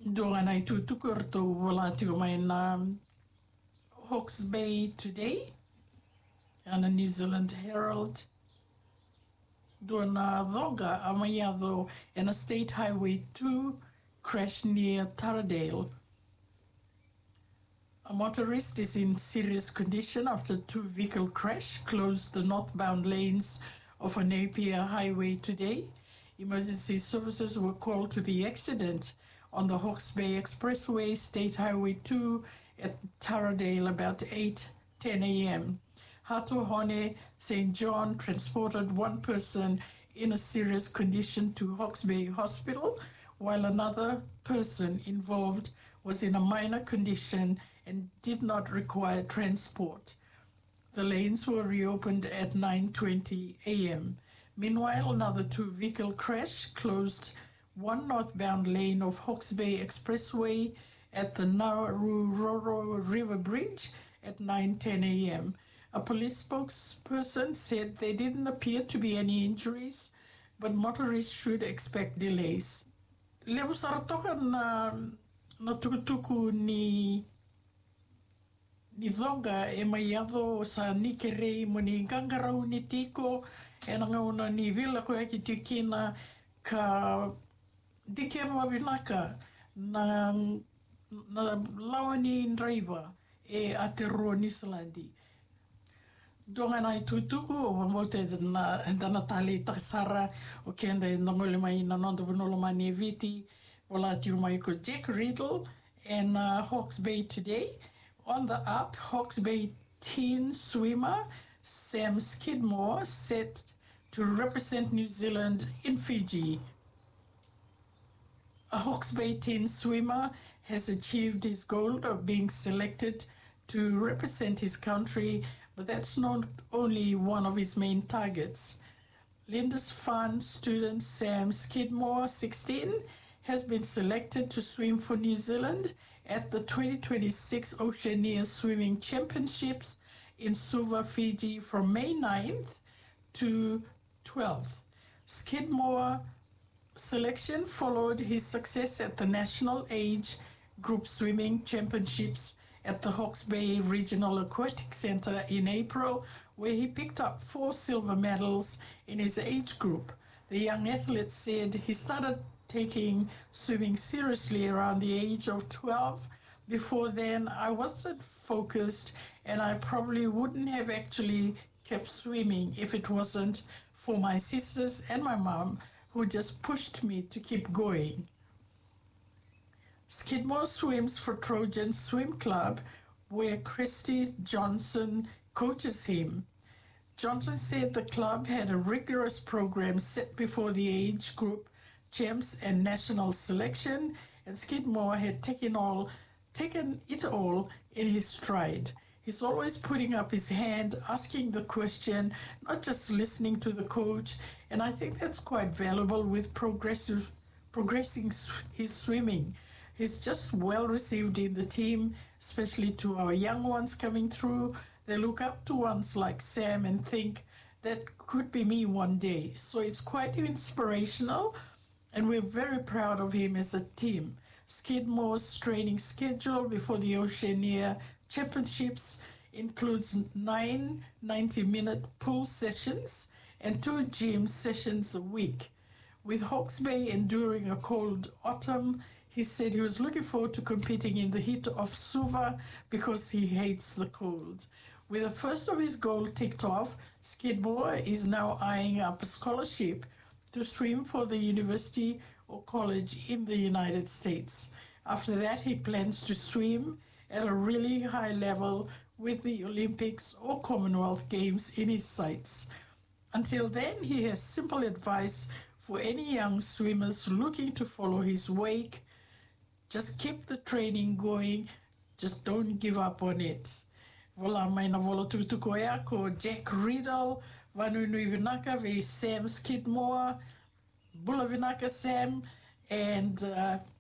Doanai tutukurto volatio maina Hawke's Bay Today and a New Zealand Herald. Dona Voga Amayado and a State Highway 2 crash near Taradale. A motorist is in serious condition after two-vehicle crash closed the northbound lanes of a Napier highway today. Emergency services were called to the accident on the Hawke's Bay Expressway, State Highway 2 at Taradale about 8:10 a.m. Hato Hone St. John transported one person in a serious condition to Hawke's Bay Hospital, while another person involved was in a minor condition and did not require transport. The lanes were reopened at 9:20 a.m. Meanwhile, another two-vehicle crash closed one northbound lane of Hawke's Bay Expressway at the Naruroro River Bridge at 9:10 a.m. A police spokesperson said there didn't appear to be any injuries, but motorists should expect delays. Leo saratoka na tukutuku ni Zonga e mai ado sa nikerei mo ni gangarau ni tiko e nangauna ni vila ko eki tikina ka dike mawinaka na lawa ni driver e Aotearoa New Zealand. Donga nai tutuku o mamote na tali takasara o kenda e nongole mai na nondo bunolo mani e viti wala tiu mai ko Jack Riddle and Hawke's Bay Today. On the up, Hawke's Bay teen swimmer Sam Skidmore set to represent New Zealand in Fiji. A Hawke's Bay teen swimmer has achieved his goal of being selected to represent his country, but that's not only one of his main targets. Lindisfarne student Sam Skidmore, 16, has been selected to swim for New Zealand at the 2026 Oceania Swimming Championships in Suva, Fiji from May 9th to 12th. Skidmore selection followed his success at the National Age Group Swimming Championships at the Hawke's Bay Regional Aquatic Centre in April, where he picked up 4 silver medals in his age group. The young athlete said he started taking swimming seriously around the age of 12. Before then, I wasn't focused, and I probably wouldn't have actually kept swimming if it wasn't for my sisters and my mom, who just pushed me to keep going. Skidmore swims for Trojan Swim Club, where Christy Johnson coaches him. Johnson said the club had a rigorous program set before the age group champs and national selection, and Skidmore had taken it all in his stride. He's always putting up his hand, asking the question, not just listening to the coach, and I think that's quite valuable with progressing his swimming. He's just well received in the team, especially to our young ones coming through. They look up to ones like Sam and think that could be me one day. So it's quite inspirational, and we're very proud of him as a team. Skidmore's training schedule before the Oceania Championships includes 9 90-minute pool sessions and 2 gym sessions a week. With Hawke's Bay enduring a cold autumn, he said he was looking forward to competing in the heat of Suva because he hates the cold. With the first of his goals ticked off, Skidmore is now eyeing up a scholarship to swim for the university or college in the United States. After that, he plans to swim at a really high level with the Olympics or Commonwealth Games in his sights. Until then, he has simple advice for any young swimmers looking to follow his wake. Just keep the training going. Just don't give up on it. Vola mai na vola tutuko ea ko Jack Riddle, Vanunui Vinaka ve Sam Skidmore, Bula Vinaka Sam, and